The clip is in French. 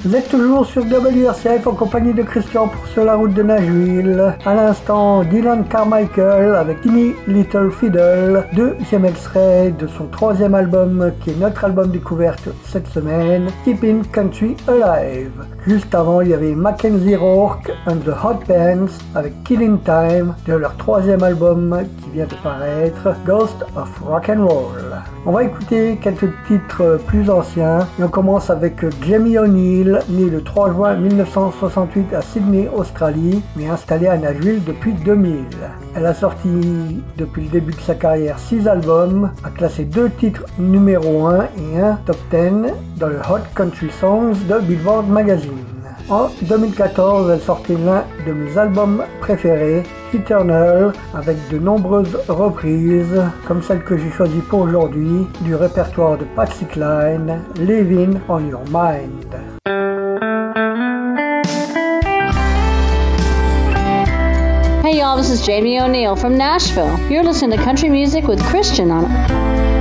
Vous êtes toujours sur WRCF en compagnie de Christian pour Sur la route de Nashville. À l'instant, Dylan Carmichael avec Teeny Little Fiddle, deuxième extrait de son troisième album qui est notre album découverte cette semaine, Keeping Country Alive. Juste avant, il y avait Mackenzie Rourke and the Hot Pants avec Killing Time de leur troisième album qui vient de paraître, Ghost of Rock and Roll. On va écouter quelques titres plus anciens et on commence avec Jamie O'Neill, née le 3 juin 1968 à Sydney, Australie, mais installée à Nashville depuis 2000. Elle a sorti depuis le début de sa carrière 6 albums, a classé 2 titres numéro 1 et 1 top 10 dans le Hot Country Songs de Billboard Magazine. En 2014, elle sortait l'un de mes albums préférés, Eternal, avec de nombreuses reprises, comme celle que j'ai choisie pour aujourd'hui, du répertoire de Patsy Cline, Living on Your Mind. Hey y'all, this is Jamie O'Neill from Nashville. You're listening to Country Music with Christian on